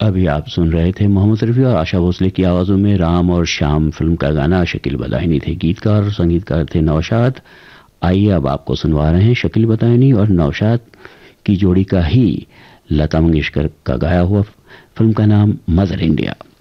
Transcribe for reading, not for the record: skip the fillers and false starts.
अभी आप सुन रहे थे मोहम्मद रफ़ी और आशा भोसले की आवाज़ों में राम और श्याम फिल्म का गाना। शकील बदायूनी थे गीतकार, संगीतकार थे नौशाद। आइए अब आपको सुनवा रहे हैं शकील बदायूनी और नौशाद की जोड़ी का ही लता मंगेशकर का गाया हुआ फिल्म का नाम मदर इंडिया।